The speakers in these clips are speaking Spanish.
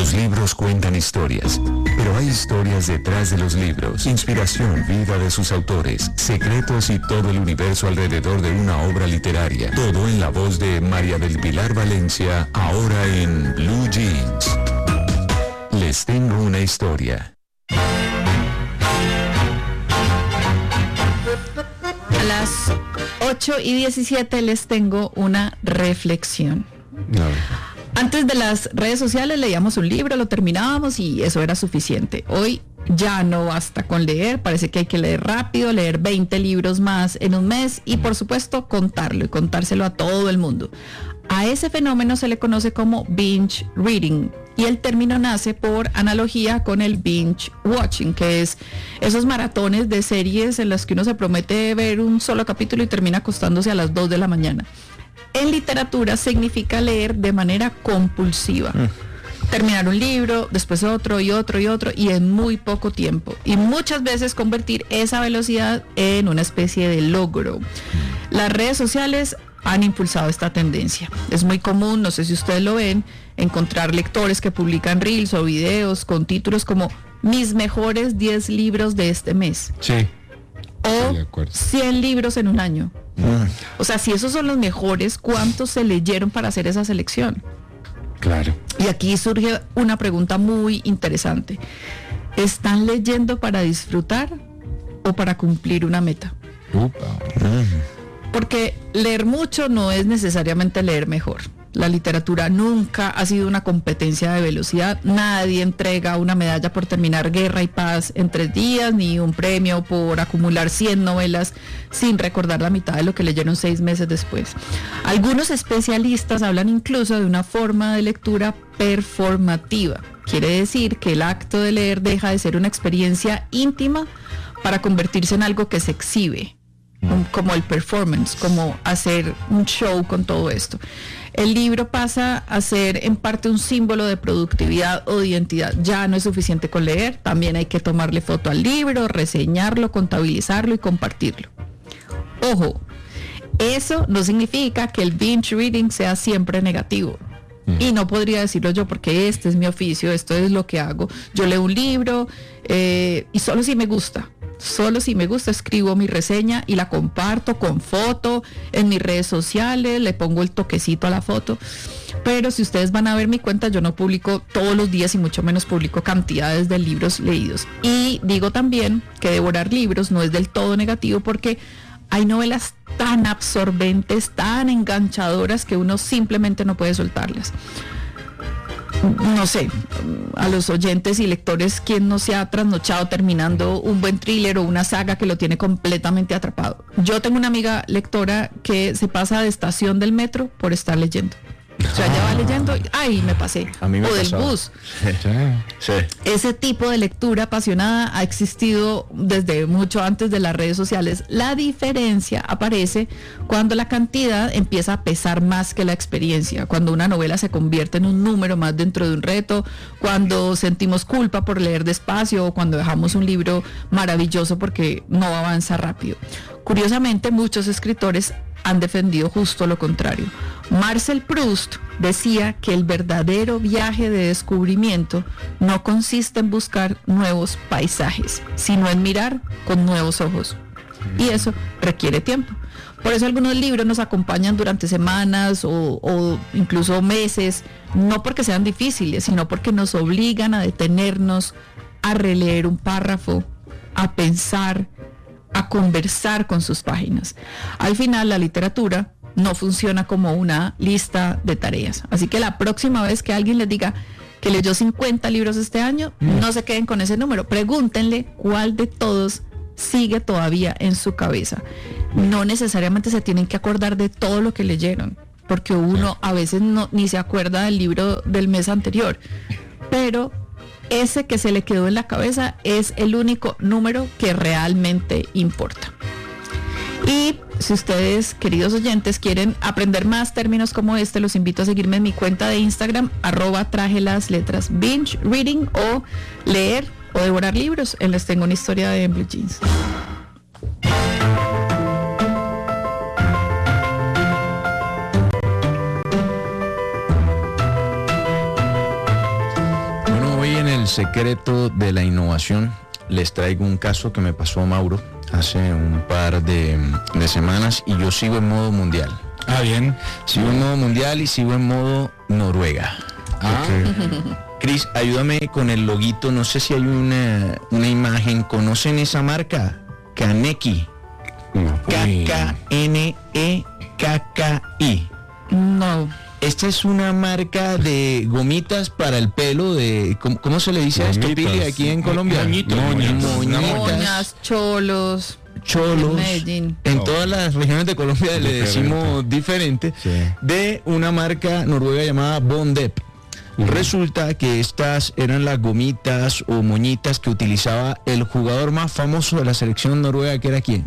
Los libros cuentan historias, pero hay historias detrás de los libros, inspiración, vida de sus autores, secretos y todo el universo alrededor de una obra literaria. Todo en la voz de María del Pilar Valencia, ahora en Blue Jeans. Les tengo una historia. A las 8:17 les tengo una reflexión. Antes de las redes sociales leíamos un libro, lo terminábamos y eso era suficiente. Hoy ya no basta con leer, parece que hay que leer rápido, leer 20 libros más en un mes y por supuesto contarlo y contárselo a todo el mundo. A ese fenómeno se le conoce como binge reading y el término nace por analogía con el binge watching, que es esos maratones de series en las que uno se promete ver un solo capítulo y termina acostándose a las 2 de la mañana. En literatura significa leer de manera compulsiva. Terminar un libro, después otro y otro y otro y en muy poco tiempo. Y muchas veces convertir esa velocidad en una especie de logro. Las redes sociales han impulsado esta tendencia. Es muy común, no sé si ustedes lo ven, encontrar lectores que publican reels o videos con títulos como mis mejores 10 libros de este mes. Sí. O 100 libros en un año. O sea, si esos son los mejores, ¿cuántos se leyeron para hacer esa selección? Claro. Y aquí surge una pregunta muy interesante. ¿Están leyendo para disfrutar o para cumplir una meta? Porque leer mucho no es necesariamente leer mejor. La literatura nunca ha sido una competencia de velocidad. Nadie entrega una medalla por terminar Guerra y Paz en 3 días, ni un premio por acumular 100 novelas sin recordar la mitad de lo que leyeron 6 meses después. Algunos especialistas hablan incluso de una forma de lectura performativa. Quiere decir que el acto de leer deja de ser una experiencia íntima para convertirse en algo que se exhibe, como el performance, como hacer un show con todo esto. El libro pasa a ser en parte un símbolo de productividad o de identidad. Ya no es suficiente con leer, también hay que tomarle foto al libro, reseñarlo, contabilizarlo y compartirlo. Ojo, eso no significa que el binge reading sea siempre negativo. Y no podría decirlo yo porque este es mi oficio, esto es lo que hago. Yo leo un libro y solo si me gusta. Solo si me gusta escribo mi reseña y la comparto con foto en mis redes sociales, le pongo el toquecito a la foto. Pero si ustedes van a ver mi cuenta, yo no publico todos los días y mucho menos publico cantidades de libros leídos. Y digo también que devorar libros no es del todo negativo porque hay novelas tan absorbentes, tan enganchadoras que uno simplemente no puede soltarlas. No sé, a los oyentes y lectores, ¿quién no se ha trasnochado terminando un buen thriller o una saga que lo tiene completamente atrapado? Yo tengo una amiga lectora que se pasa de estación del metro por estar leyendo. O sea, ella va leyendo y ¡ay, me pasé! A mí me o del pasó. bus. Sí. Ese tipo de lectura apasionada ha existido desde mucho antes de las redes sociales. La diferencia aparece cuando la cantidad empieza a pesar más que la experiencia, cuando una novela se convierte en un número más dentro de un reto, cuando sentimos culpa por leer despacio o cuando dejamos un libro maravilloso porque no avanza rápido. Curiosamente, muchos escritores han defendido justo lo contrario. Marcel Proust decía que el verdadero viaje de descubrimiento no consiste en buscar nuevos paisajes, sino en mirar con nuevos ojos. Y eso requiere tiempo. Por eso algunos libros nos acompañan durante semanas o incluso meses, no porque sean difíciles, sino porque nos obligan a detenernos, a releer un párrafo, a pensar, a conversar con sus páginas. Al final, la literatura no funciona como una lista de tareas. Así que la próxima vez que alguien les diga que leyó 50 libros este año, no se queden con ese número. Pregúntenle cuál de todos sigue todavía en su cabeza. No necesariamente se tienen que acordar de todo lo que leyeron, porque uno a veces ni se acuerda del libro del mes anterior. Pero ese que se le quedó en la cabeza es el único número que realmente importa. Y si ustedes, queridos oyentes, quieren aprender más términos como este, los invito a seguirme en mi cuenta de Instagram, @trajelasletras, binge reading o leer o devorar libros. Les tengo una historia de Blue Jeans. el secreto de la innovación, les traigo un caso que me pasó a Mauro hace un par de semanas y yo sigo en modo mundial. Ah, bien. Sigo en modo mundial y sigo en modo Noruega. Okay. Cris, ayúdame con el loguito, no sé si hay una imagen. ¿Conocen esa marca? Kaneki. No. K-K-N-E-K-K-I. No. Esta es una marca de gomitas para el pelo de... ¿Cómo se le dice a esto, Gomitas. Pili, aquí en Colombia? Moñitos. Moñas, cholos. Cholos. En Medellín. En todas las regiones de Colombia le Diferente. decimos diferente. Sí. De una marca noruega llamada Bondep. Resulta que estas eran las gomitas o moñitas que utilizaba el jugador más famoso de la selección noruega, que era ¿quién?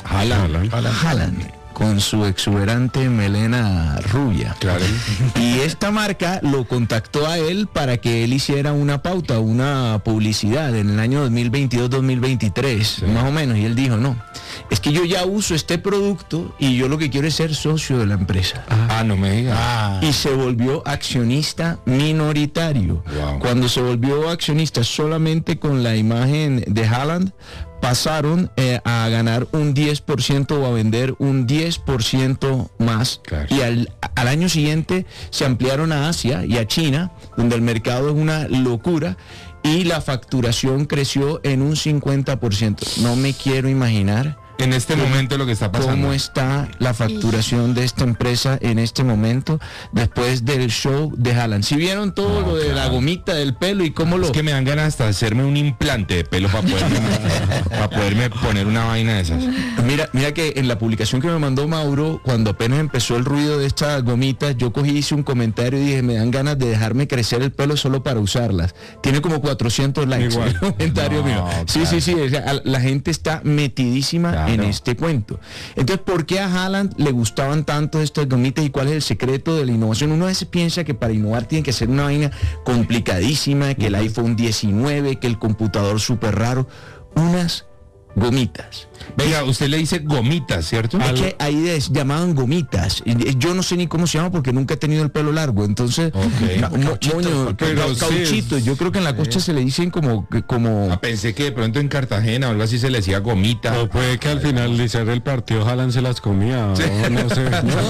Haaland, con su exuberante melena rubia. Claro. Y esta marca lo contactó a él para que él hiciera una pauta, una publicidad en el año 2022-2023, más o menos. Y él dijo, no, es que yo ya uso este producto y yo lo que quiero es ser socio de la empresa. Ah, no me digas. Y se volvió accionista minoritario. Wow. Cuando se volvió accionista solamente con la imagen de Haaland, pasaron a ganar un 10% o a vender un 10% más. Claro. Y al año siguiente se ampliaron a Asia y a China, donde el mercado es una locura, y la facturación creció en un 50%. No me quiero imaginar En este momento lo que está pasando. cómo está la facturación de esta empresa en este momento después del show de Haaland. Si vieron todo lo de la gomita del pelo y cómo lo... Es que me dan ganas hasta de hacerme un implante de pelo para poderme poner una vaina de esas. Mira que en la publicación que me mandó Mauro, cuando apenas empezó el ruido de estas gomitas, yo cogí, hice un comentario y dije, me dan ganas de dejarme crecer el pelo solo para usarlas. Tiene como 400 likes. Igual. El comentario No, mío. Sí, claro. sí, o sea, la gente está metidísima Claro. en este cuento. Entonces, ¿por qué a Haaland le gustaban tanto estas gomitas y cuál es el secreto de la innovación? Uno a veces piensa que para innovar tiene que ser una vaina complicadísima, que el iPhone 19, que el computador súper raro. Unas gomitas. Venga, usted le dice gomitas, ¿cierto? Es que ahí llamaban gomitas. Yo no sé ni cómo se llama porque nunca he tenido el pelo largo. Entonces, Ok. moño, pero sí cauchitos. es- Yo creo que en la costa se le dicen como Pensé que de pronto en Cartagena o algo así se le decía gomita. O puede que al finalizar el partido Haaland se las comía, o no sé.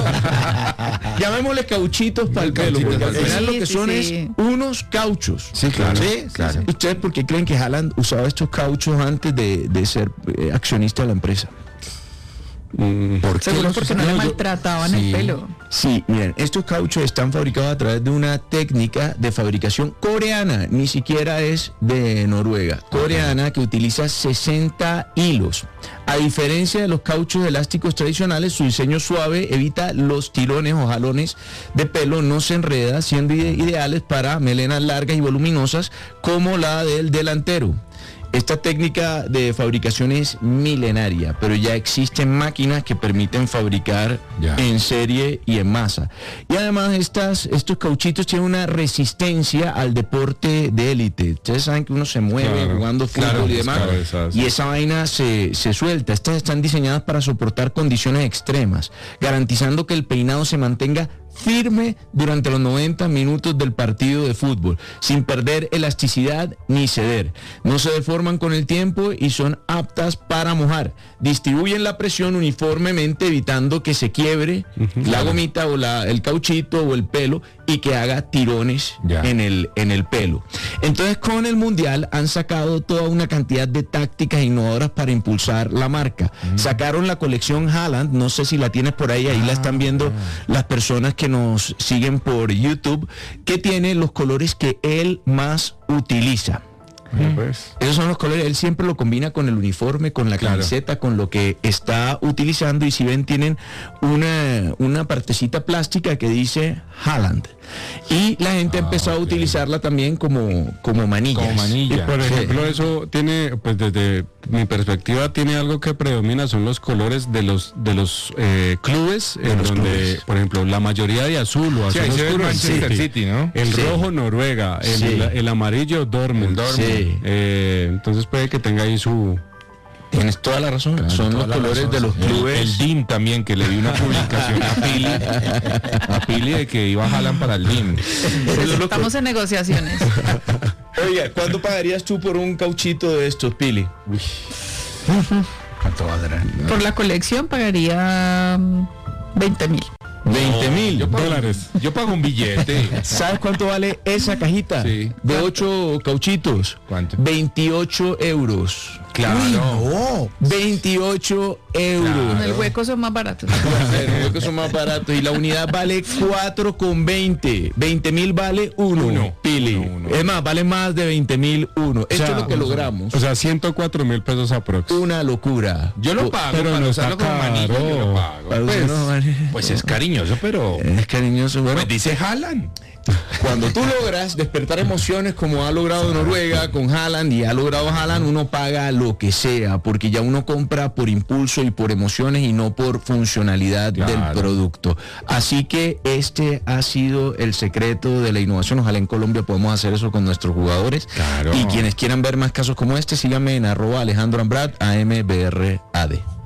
llamémosle cauchitos para el pelo, Cauchitos porque al pa'l final pelo. lo que Sí, son sí, es sí. unos cauchos. Sí, claro, ¿Sí? claro. ¿Ustedes por qué creen que Haaland usaba estos cauchos antes de ser accionista de la empresa? ¿Por qué? Seguro porque no le yo- maltrataban el pelo. Sí, miren, estos cauchos están fabricados a través de una técnica de fabricación coreana, ni siquiera es de Noruega, coreana, que utiliza 60 hilos. A diferencia de los cauchos elásticos tradicionales, su diseño suave evita los tirones o jalones de pelo, no se enreda, siendo ideales para melenas largas y voluminosas como la del delantero. Esta técnica de fabricación es milenaria, pero ya existen máquinas que permiten fabricar Ya. en serie y en masa. Y además estos cauchitos tienen una resistencia al deporte de élite. Ustedes saben que uno se mueve Claro, jugando fútbol claro, y demás, claro, esas. y esa vaina se suelta. Estas están diseñadas para soportar condiciones extremas, garantizando que el peinado se mantenga firme durante los 90 minutos del partido de fútbol, sin perder elasticidad ni ceder. No se deforman con el tiempo y son aptas para mojar. Distribuyen la presión uniformemente, evitando que se quiebre la gomita o el cauchito o el pelo y que haga tirones Ya. en el pelo. Entonces, con el Mundial han sacado toda una cantidad de tácticas innovadoras para impulsar la marca. Sacaron la colección Haaland, no sé si la tienes por ahí la están viendo las personas que nos siguen por YouTube, que tiene los colores que él más utiliza. Pues, Esos son los colores, él siempre lo combina con el uniforme, con la Claro. camiseta, con lo que está utilizando, y si ven tienen una partecita plástica que dice Haaland. Y la gente ha empezado a utilizarla también como manillas. Como y manilla. por Sí. ejemplo, eso tiene, pues desde mi perspectiva, tiene algo que predomina, son los colores de los clubes, en los donde, clubes. por ejemplo, la mayoría de azul o Sí, azul ahí se ve el oscuro, Manchester City, ¿no? el Sí. rojo Noruega, Sí. el amarillo Dortmund. Sí. Entonces puede que tenga ahí su... Tienes toda la razón, son los colores de los clubes. El DIM también, que le di una publicación a Pili de que iba a Haaland para el DIM. Estamos en negociaciones. Oiga, ¿cuánto pagarías tú por un cauchito de estos, Pili? ¿Cuánto valdrá? Por la colección pagaría 20.000. 20.000 Dólares. Yo pago un billete. ¿Sabes cuánto vale esa cajita? Sí. De 8 cauchitos. ¿Cuánto? 28 euros. Claro. No. 28 euros. En el hueco son más baratos. Creo que son más baratos. Y la unidad vale 4,20. 20.000 vale uno. Pili. Uno. Es más, vale más de 20.000 uno. Esto es lo que logramos. O sea, 104.000 pesos aprox. Una locura. Yo lo pago, pero para no usarlo está como manillo, yo caro. lo pago. Para usted no vale. Pues es cariñoso, pero... Es cariñoso. Bueno, Pues dice Haaland. cuando tú logras despertar emociones como ha logrado Noruega con Haaland y ha logrado Haaland, uno paga lo que sea, porque ya uno compra por impulso y por emociones y no por funcionalidad Claro. del producto. Así que este ha sido el secreto de la innovación. Ojalá en Colombia podamos hacer eso con nuestros jugadores. Claro. Y quienes quieran ver más casos como este, síganme en @AlejandroAmbrad, AMBRAD.